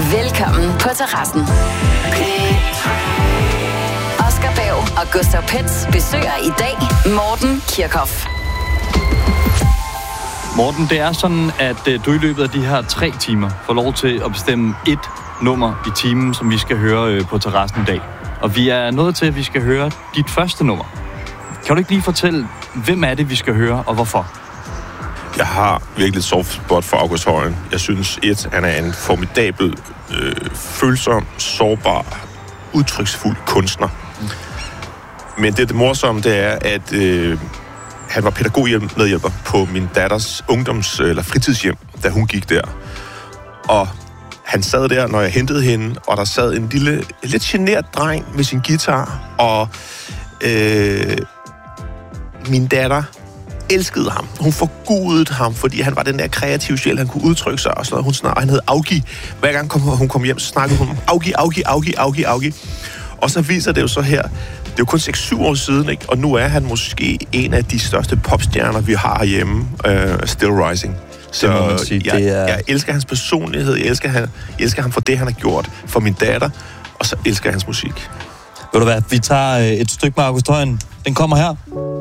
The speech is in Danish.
Velkommen på terrassen. Oscar Berg og Gustav Pets besøger i dag Morten Kirchhoff. Morten, det er sådan, at du i løbet af de her 3 timer får lov til at bestemme et nummer i timen, som vi skal høre på terrassen i dag. Og vi er nået til, at vi skal høre dit første nummer. Kan du ikke lige fortælle, hvem er det, vi skal høre, og hvorfor? Jeg har virkelig et soft spot for August Højen. Jeg synes, han er en formidabel, følsom, sårbar, udtryksfuld kunstner. Men det morsomme, det er, at han var pædagogmedhjælper på min datters eller fritidshjem, da hun gik der. Og han sad der, når jeg hentede hende, og der sad en lille, lidt genert dreng med sin guitar, og min datter elskede ham. Hun forgudede ham, fordi han var den der kreative sjæl, han kunne udtrykke sig, og sådan noget. Han hed Augi. Hver gang hun kom hjem, så snakkede hun om Augi. Og så viser det jo så her, det er jo kun 6-7 år siden, ikke? Og nu er han måske en af de største popstjerner, vi har herhjemme, Still Rising. Så jeg elsker hans personlighed, jeg elsker ham for det, han har gjort for min datter, og så elsker jeg hans musik. Ved du hvad, vi tager et stykke med August Højen. Den kommer her.